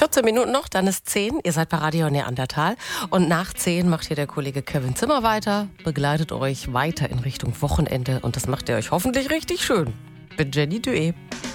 14 Minuten noch, dann ist 10. Ihr seid bei Radio Neandertal. Und nach 10 macht hier der Kollege Kevin Zimmer weiter, begleitet euch weiter in Richtung Wochenende. Und das macht ihr euch hoffentlich richtig schön. Bin Jenny Dué.